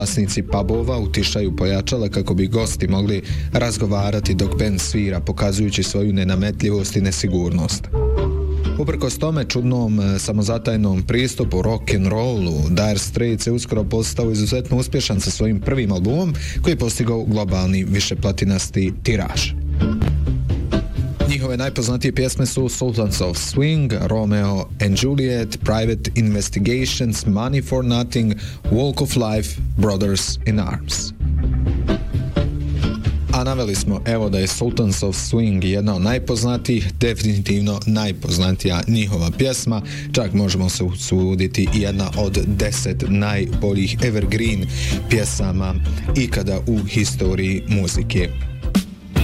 Vlasnici pubova utišaju pojačala kako bi gosti mogli razgovarati dok bend svira, pokazujući svoju nenametljivost i nesigurnost. Uprkos tome čudnom samozatajnom pristupu rock'n'rollu, Dire Straits je uskoro postao izuzetno uspješan sa svojim prvim albumom koji je postigao globalni višeplatinasti tiraž. Njihove najpoznatije pjesme su Sultans of Swing, Romeo and Juliet, Private Investigations, Money for Nothing, Walk of Life, Brothers in Arms. A naveli smo evo da je Sultans of Swing jedna od najpoznatijih, definitivno najpoznatija njihova pjesma, čak možemo se usuditi i jedna od 10 najboljih evergreen pjesama ikada u historiji muzike.